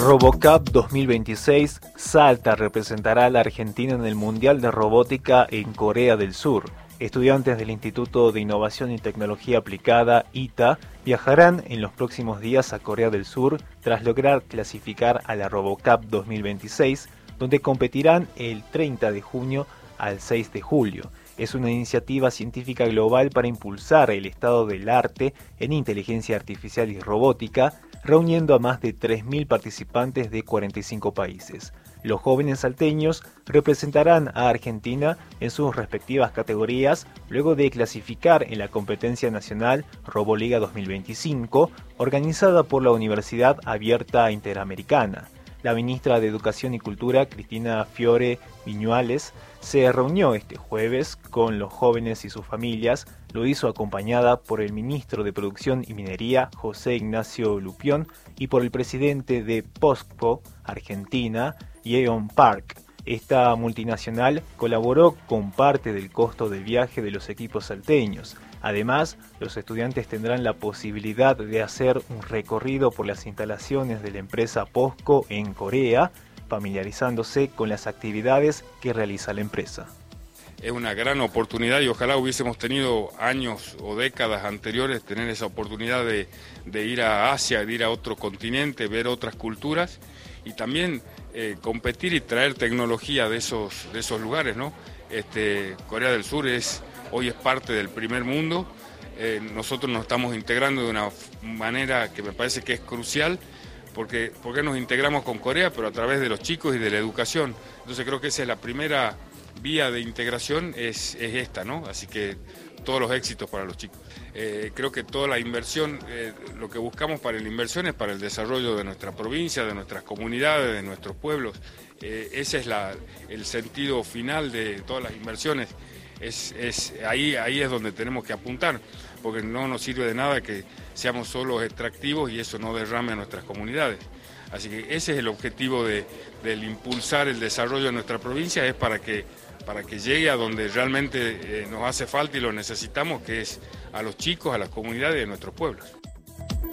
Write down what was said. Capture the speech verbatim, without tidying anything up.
RoboCup dos mil veintiséis, Salta representará a la Argentina en el Mundial de Robótica en Corea del Sur. Estudiantes del Instituto de Innovación y Tecnología Aplicada, I T A, viajarán en los próximos días a Corea del Sur tras lograr clasificar a la RoboCup dos mil veintiséis, donde competirán el treinta de junio al seis de julio. Es una iniciativa científica global para impulsar el estado del arte en inteligencia artificial y robótica, reuniendo a más de tres mil participantes de cuarenta y cinco países. Los jóvenes salteños representarán a Argentina en sus respectivas categorías luego de clasificar en la competencia nacional RoboLiga dos mil veinticinco, organizada por la Universidad Abierta Interamericana. La ministra de Educación y Cultura, Cristina Fiore Viñuales, se reunió este jueves con los jóvenes y sus familias. Lo hizo acompañada por el ministro de Producción y Minería, José Ignacio Lupión, y por el presidente de POSCO Argentina, Yeon Park. Esta multinacional colaboró con parte del costo del viaje de los equipos salteños. Además, los estudiantes tendrán la posibilidad de hacer un recorrido por las instalaciones de la empresa POSCO en Corea, familiarizándose con las actividades que realiza la empresa. Es una gran oportunidad y ojalá hubiésemos tenido años o décadas anteriores tener esa oportunidad de, de ir a Asia, de ir a otro continente, ver otras culturas y también eh, competir y traer tecnología de esos, de esos lugares, ¿no? Este, Corea del Sur es, hoy es parte del primer mundo. Eh, nosotros nos estamos integrando de una manera que me parece que es crucial, porque, porque nos integramos con Corea, pero a través de los chicos y de la educación. Entonces creo que esa es la primera vía de integración, es, es esta, ¿no? Así que todos los éxitos para los chicos. Eh, creo que toda la inversión, eh, lo que buscamos para la inversión es para el desarrollo de nuestra provincia, de nuestras comunidades, de nuestros pueblos. Eh, ese es la, el sentido final de todas las inversiones. Es, es, ahí, ahí es donde tenemos que apuntar, porque no nos sirve de nada que seamos solo extractivos y eso no derrame a nuestras comunidades. Así que ese es el objetivo de, del impulsar el desarrollo de nuestra provincia, es para que, para que llegue a donde realmente eh, nos hace falta y lo necesitamos, que es a los chicos, a las comunidades de nuestros pueblos.